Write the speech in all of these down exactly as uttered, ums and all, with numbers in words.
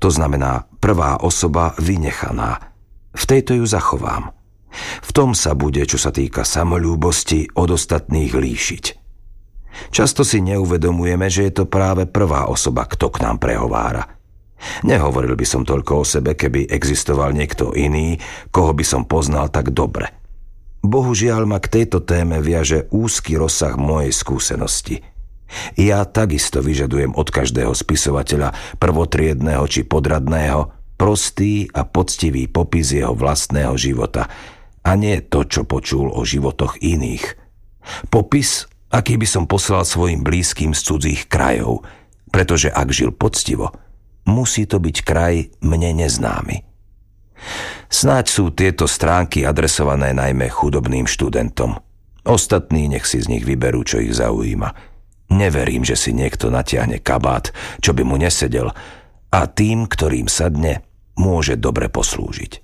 To znamená prvá osoba vynechaná. V tejto ju zachovám. V tom sa bude, čo sa týka samolúbosti, od ostatných líšiť. Často si neuvedomujeme, že je to práve prvá osoba, kto k nám prehovára. Nehovoril by som toľko o sebe, keby existoval niekto iný, koho by som poznal tak dobre. Bohužiaľ ma k tejto téme viaže úzky rozsah mojej skúsenosti. Ja takisto vyžadujem od každého spisovateľa, prvotriedneho či podradného, prostý a poctivý popis jeho vlastného života a nie to, čo počul o životoch iných. Popis, aký by som poslal svojim blízkym z cudzích krajov, pretože ak žil poctivo, musí to byť kraj mne neznámy. Snáď sú tieto stránky adresované najmä chudobným študentom. Ostatní nech si z nich vyberú, čo ich zaujíma. Neverím, že si niekto natiahne kabát, čo by mu nesedel, a tým, ktorým sadne, môže dobre poslúžiť.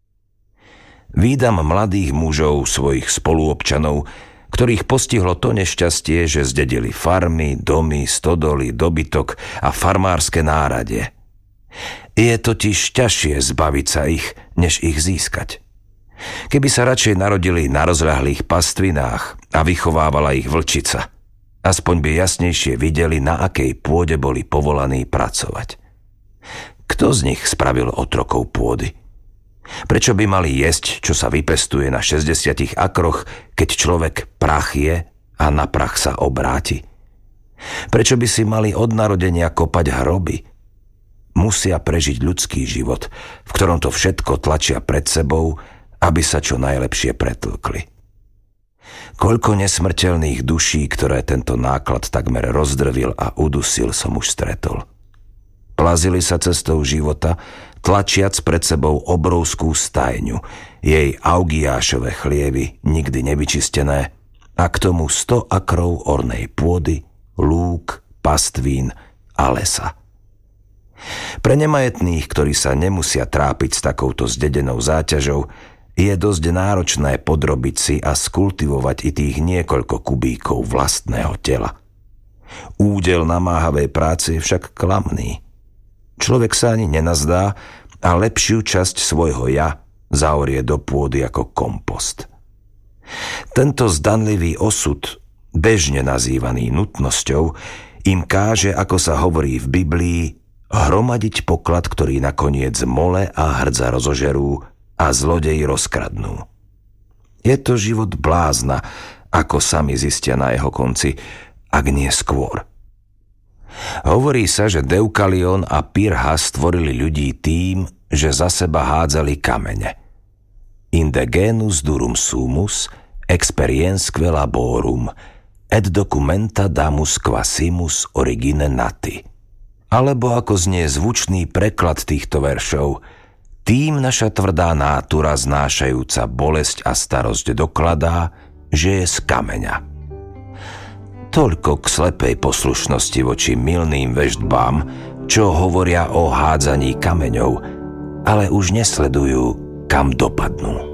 Vídam mladých mužov, svojich spoluobčanov, ktorých postihlo to nešťastie, že zdedili farmy, domy, stodoly, dobytok a farmárske náradie. Je totiž ťažšie zbaviť sa ich, než ich získať. Keby sa radšej narodili na rozľahlých pastvinách a vychovávala ich vlčica, aspoň by jasnejšie videli, na akej pôde boli povolaní pracovať. Kto z nich spravil otrokov pôdy? Prečo by mali jesť, čo sa vypestuje na šesťdesiatich akroch, keď človek prach je a na prach sa obráti? Prečo by si mali od narodenia kopať hroby? Musia prežiť ľudský život, v ktorom to všetko tlačia pred sebou, aby sa čo najlepšie pretlkli. Koľko nesmrteľných duší, ktoré tento náklad takmer rozdrvil a udusil, som už stretol. Plazili sa cestou života, tlačiac pred sebou obrovskú stajňu, jej augiášové chlievy nikdy nevyčistené, a k tomu sto akrov ornej pôdy, lúk, pastvín a lesa. Pre nemajetných, ktorí sa nemusia trápiť s takouto zdedenou záťažou, je dosť náročné podrobiť si a skultivovať i tých niekoľko kubíkov vlastného tela. Údel namáhavej práce je však klamný. Človek sa ani nenazdá a lepšiu časť svojho ja zaorie do pôdy ako kompost. Tento zdanlivý osud, bežne nazývaný nutnosťou, im káže, ako sa hovorí v Biblii, hromadiť poklad, ktorý nakoniec mole a hrdza rozožerú a zlodeji rozkradnú. Je to život blázna, ako sami zistia na jeho konci, ak nie skôr. Hovorí sa, že Deukalion a Pirha stvorili ľudí tým, že za seba hádzali kamene. Inde genus durum sumus, experiensque laborum, et documenta damus quasimus origine nati. Alebo ako znie zvučný preklad týchto veršov, tým naša tvrdá nátura znášajúca bolesť a starosť dokladá, že je z kameňa. Toľko k slepej poslušnosti voči mylným veštbám, čo hovoria o hádzaní kameňov, ale už nesledujú, kam dopadnú.